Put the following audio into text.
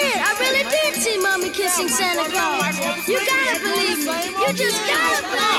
did. I really did see Mommy kissing Santa Claus. You gotta believe me. You just gotta believe me.